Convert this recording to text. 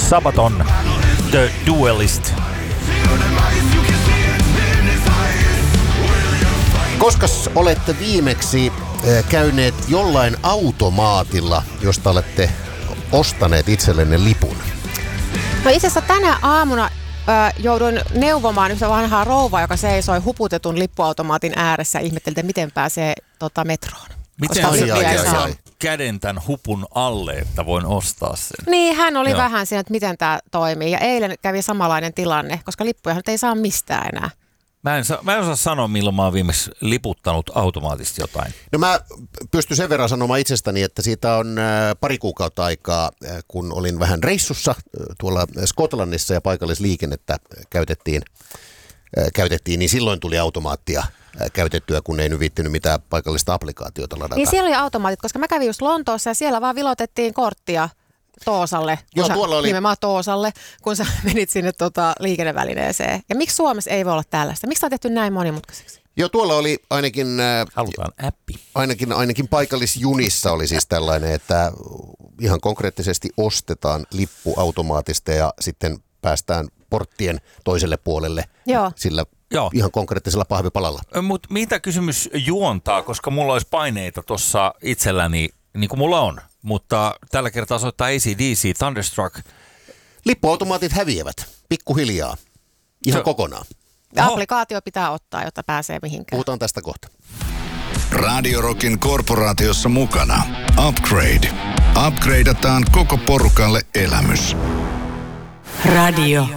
Sabaton, The Duelist. Koskas olette viimeksi käyneet jollain automaatilla, josta olette ostaneet itsellenne lipun? No itse asiassa tänä aamuna jouduin neuvomaan yhtä vanhaa rouvaa, joka seisoi huputetun lippuautomaatin ääressä ja ihmetteli, että miten pääsee metroon. Miten se käden tämän hupun alle, että voin ostaa sen? Niin, hän oli vähän siinä, että miten tämä toimii. Ja eilen kävi samanlainen tilanne, koska lippuja ei saa mistään enää. Mä en osaa sanoa, milloin mä oon viimeksi liputtanut automaattisesti jotain. No mä pystyn sen verran sanomaan itsestäni, että siitä on pari kuukautta aikaa, kun olin vähän reissussa tuolla Skotlannissa ja paikallisliikennettä käytettiin, niin silloin tuli automaattia käytettyä, kun ei nyt viittinyt mitään paikallista applikaatiota ladata. Niin siellä oli automaatit, koska mä kävin just Lontoossa ja siellä vaan vilotettiin korttia Toosalle, nimenomaan Toosalle, kun sä menit sinne liikennevälineeseen. Ja miksi Suomessa ei voi olla tällaista? Miksi tämä on tehty näin monimutkaiseksi? Joo, tuolla oli ainakin... Halutaan appi. Ainakin paikallisjunissa oli siis tällainen, että ihan konkreettisesti ostetaan lippu automaatista ja sitten päästään porttien toiselle puolelle sillä ihan konkreettisella pahvipalalla. Mutta mitä kysymys juontaa, koska mulla olisi paineita tuossa itselläni, niin kuin mulla on. Mutta tällä kertaa soittaa AC/DC, Thunderstruck. Lippuautomaatit häviävät pikkuhiljaa, ihan kokonaan. Applikaatio pitää ottaa, jotta pääsee mihinkään. Puhutaan tästä kohta. Radio Rockin korporaatiossa mukana Upgrade. Upgradeataan koko porukalle elämys. Radio